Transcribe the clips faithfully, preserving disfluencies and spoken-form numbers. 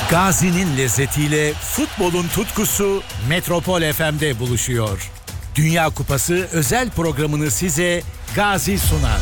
Gazi'nin lezzetiyle futbolun tutkusu Metropol F M'de buluşuyor. Dünya Kupası özel programını size Gazi sunar.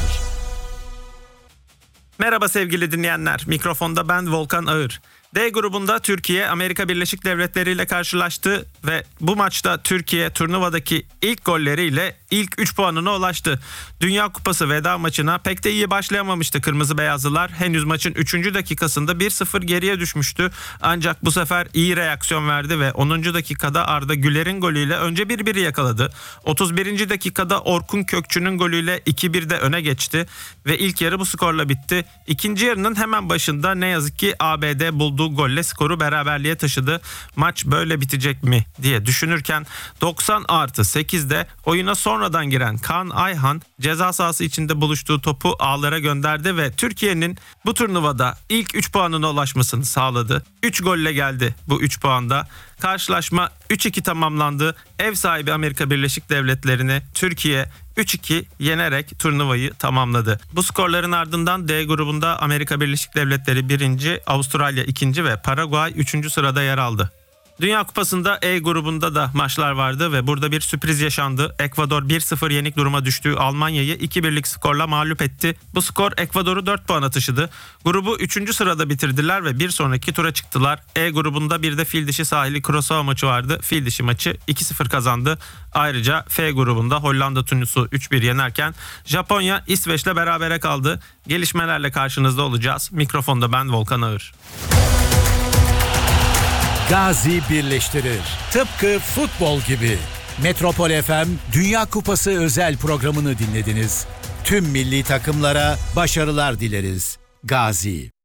Merhaba sevgili dinleyenler. Mikrofonda ben Volkan Ağır. D grubunda Türkiye Amerika Birleşik Devletleri ile karşılaştı ve bu maçta Türkiye turnuvadaki ilk golleriyle ilk üç puanına ulaştı. Dünya Kupası veda maçına pek de iyi başlayamamıştı Kırmızı Beyazlılar. Henüz maçın üçüncü dakikasında bir sıfır geriye düşmüştü. Ancak bu sefer iyi reaksiyon verdi ve onuncu dakikada Arda Güler'in golüyle önce bir bir yakaladı. otuz birinci dakikada Orkun Kökçü'nün golüyle iki birde öne geçti ve ilk yarı bu skorla bitti. İkinci yarının hemen başında ne yazık ki A B D bulduğu golle skoru beraberliğe taşıdı. Maç böyle bitecek mi diye düşünürken doksan artı sekizde oyuna sonradan giren Kaan Ayhan ceza sahası içinde buluştuğu topu ağlara gönderdi ve Türkiye'nin bu turnuvada ilk üç puanına ulaşmasını sağladı. üç golle geldi bu üç puanda. Karşılaşma üç iki tamamlandı. Ev sahibi Amerika Birleşik Devletleri'ni Türkiye üç iki yenerek turnuvayı tamamladı. Bu skorların ardından D grubunda Amerika Birleşik Devletleri birinci, Avustralya ikinci ve Paraguay üçüncü sırada yer aldı. Dünya Kupası'nda E grubunda da maçlar vardı ve burada bir sürpriz yaşandı. Ekvador bir sıfır yenik duruma düştüğü Almanya'yı iki birlik skorla mağlup etti. Bu skor Ekvador'u dört puana taşıdı. Grubu üçüncü sırada bitirdiler ve bir sonraki tura çıktılar. E grubunda bir de Fildişi sahili Kurosawa maçı vardı. Fildişi maçı iki sıfır kazandı. Ayrıca F grubunda Hollanda Tunus'u üç bir yenerken Japonya İsveç'le berabere kaldı. Gelişmelerle karşınızda olacağız. Mikrofonda ben Volkan Ağır. Gazi birleştirir. Tıpkı futbol gibi. Metropol F M Dünya Kupası özel programını dinlediniz. Tüm milli takımlara başarılar dileriz. Gazi.